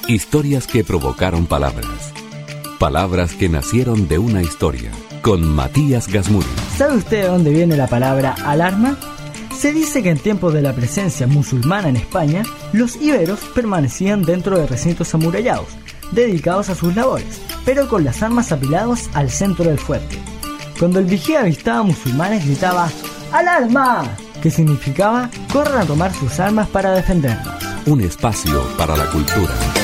Historias que provocaron palabras. Palabras que nacieron de una historia. Con Matías Gasmuri. ¿Sabe usted de dónde viene la palabra alarma? Se dice que en tiempos de la presencia musulmana en España, los íberos permanecían dentro de recintos amurallados, dedicados a sus labores, pero con las armas apiladas al centro del fuerte. Cuando el vigía avistaba musulmanes gritaba ¡alarma!, que significaba corran a tomar sus armas para defendernos. Un espacio para la cultura.